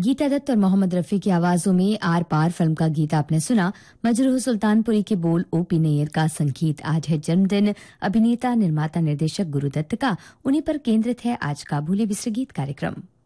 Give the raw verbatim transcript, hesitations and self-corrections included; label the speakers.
Speaker 1: गीता दत्त और मोहम्मद रफी की आवाजों में आर पार फिल्म का गीत आपने सुना। मजरूह सुल्तानपुरी के बोल, ओपी नैयर का संगीत। आज है जन्मदिन अभिनेता, निर्माता, निर्देशक गुरु दत्त का। उन्हीं पर केंद्रित है आज का भूले बिसरे गीत कार्यक्रम।